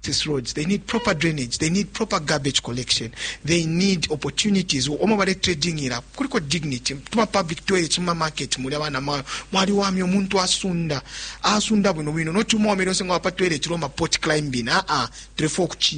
access roads, they need proper drainage, they need proper garbage collection, they need opportunities. Omobale trading ira kuliko dignity tuma public toilet chima market muli abana mwali wami omuntu asunda bwino no tuma omero senga apa toilet chiromba port climbing trefo